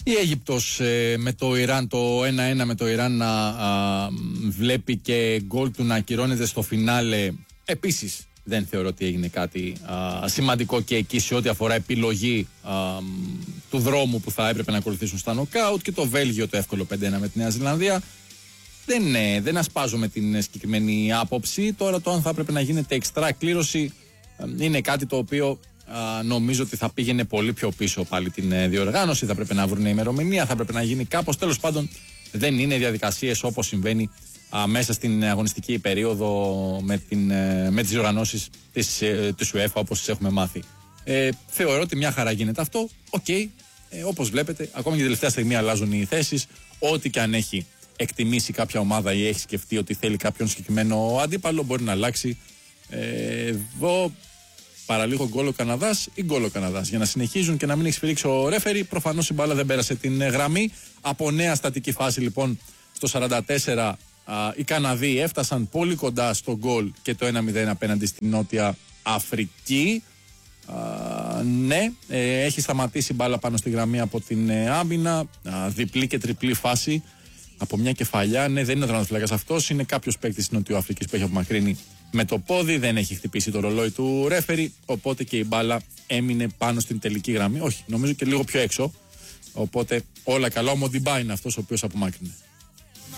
Η Αίγυπτος με το Ιράν, το 1-1 με το Ιράν να βλέπει και γκολ του να ακυρώνεται στο φινάλε. Επίσης δεν θεωρώ ότι έγινε κάτι σημαντικό και εκεί σε ό,τι αφορά επιλογή του δρόμου που θα έπρεπε να ακολουθήσουν στα νοκάουτ. Και το Βέλγιο το εύκολο 5-1 με τη Νέα Ζηλανδία. Δεν ασπάζω με την συγκεκριμένη άποψη. Τώρα το αν θα έπρεπε να γίνεται εξτρά κλήρωση είναι κάτι το οποίο νομίζω ότι θα πήγαινε πολύ πιο πίσω πάλι την διοργάνωση. Θα πρέπει να βρουν ημερομηνία, θα πρέπει να γίνει κάπως. Τέλος πάντων, δεν είναι διαδικασίες όπως συμβαίνει μέσα στην αγωνιστική περίοδο με τις διοργανώσεις της UEFA όπως τις έχουμε μάθει. Θεωρώ ότι μια χαρά γίνεται αυτό. Όπως βλέπετε, ακόμα και τελευταία στιγμή αλλάζουν οι θέσεις. Ό,τι και αν έχει εκτιμήσει κάποια ομάδα ή έχει σκεφτεί ότι θέλει κάποιον συγκεκριμένο αντίπαλο, μπορεί να αλλάξει. Εδώ παραλίγο γκολ ο Καναδάς ή γκολ ο Καναδάς. Για να συνεχίζουν και να μην έχει σφυρίξει ο ρέφερι, προφανώς η μπάλα δεν πέρασε την γραμμή. Από νέα στατική φάση λοιπόν στο 44 οι Καναδοί έφτασαν πολύ κοντά στο γκολ και το 1-0 απέναντι στην Νότια Αφρική. Ναι, έχει σταματήσει η μπάλα πάνω στη γραμμή από την άμυνα. Διπλή και τριπλή φάση από μια κεφαλιά. Ναι, δεν είναι ο τερματοφύλακας αυτός, είναι κάποιος παίκτης της Νοτιοαφρικής που έχει απομακρύνει με το πόδι, δεν έχει χτυπήσει το ρολόι του ρέφερι, οπότε και η μπάλα έμεινε πάνω στην τελική γραμμή. Όχι, νομίζω και λίγο πιο έξω. Οπότε όλα καλά. Ο Μοντιμπά είναι αυτός ο οποίος απομάκρυνε.